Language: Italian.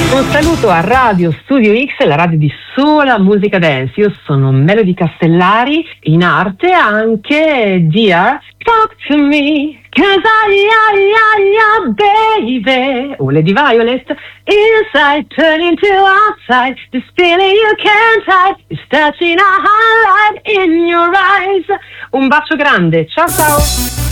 Un saluto a Radio Studio X, la radio di sola musica dance. Io sono Melody Castellari, in arte anche Dear Talk to Me, 'cause baby. O Lady Violet, inside turning to outside, this feeling you can't hide is touching a highlight in your eyes. Un bacio grande, ciao ciao.